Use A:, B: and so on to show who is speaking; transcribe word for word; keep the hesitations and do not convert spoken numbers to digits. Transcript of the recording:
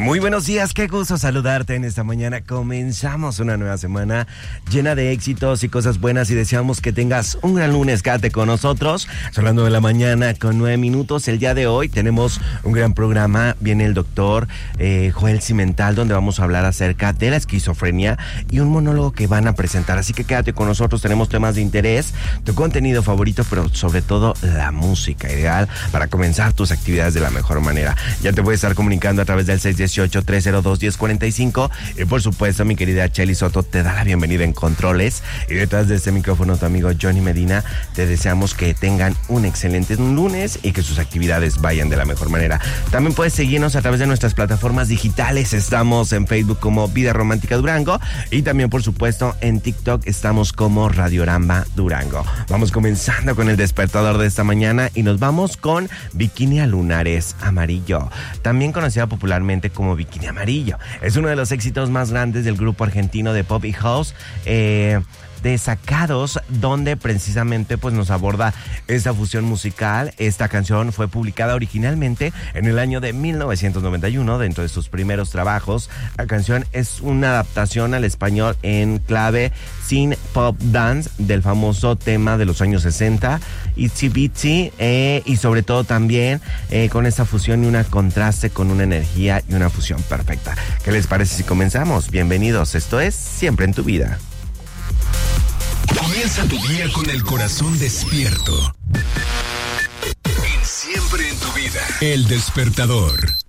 A: Muy buenos días, qué gusto saludarte en esta mañana. Comenzamos una nueva semana llena de éxitos y cosas buenas y deseamos que tengas un gran lunes. Quédate con nosotros. Son las nueve de la mañana con nueve minutos. El día de hoy tenemos un gran programa. Viene el doctor eh, Joel Cimental, donde vamos a hablar acerca de la esquizofrenia y un monólogo que van a presentar. Así que quédate con nosotros. Tenemos temas de interés, tu contenido favorito, pero sobre todo la música ideal para comenzar tus actividades de la mejor manera. Ya te voy a estar comunicando a través del seis uno ocho, tres cero dos, uno cero cuatro cinco y por supuesto mi querida Chely Soto te da la bienvenida en controles y detrás de este micrófono tu amigo Johnny Medina. Te deseamos que tengan un excelente lunes y que sus actividades vayan de la mejor manera. También puedes seguirnos a través de nuestras plataformas digitales. Estamos en Facebook como Vida Romántica Durango y también por supuesto en TikTok estamos como Radioramba Durango. Vamos comenzando con el despertador de esta mañana y nos vamos con Bikini a Lunares Amarillo, también conocida popularmente como Bikini Amarillo. Es uno de los éxitos más grandes del grupo argentino de pop y house eh, Desacados, donde precisamente pues nos aborda esta fusión musical. Esta canción fue publicada originalmente en el año de mil novecientos noventa y uno, dentro de sus primeros trabajos. La canción es una adaptación al español en clave sin pop dance del famoso tema de los años sesenta, Itsy Bitsy, eh, y sobre todo también eh, con esta fusión y un contraste con una energía y una fusión perfecta. ¿Qué les parece si comenzamos? Bienvenidos, esto es Siempre en tu Vida.
B: Comienza tu día con el corazón despierto. En Siempre en tu Vida. El despertador.